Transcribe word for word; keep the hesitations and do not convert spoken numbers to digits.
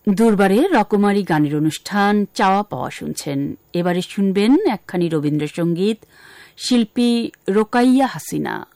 দুর্বারে রকমারি গানের অনুষ্ঠান চাওয়া পাওয়া শুনছেন। এবারে শুনবেন একখানি রবীন্দ্রসঙ্গীত, শিল্পী রোকাইয়া হাসিনা।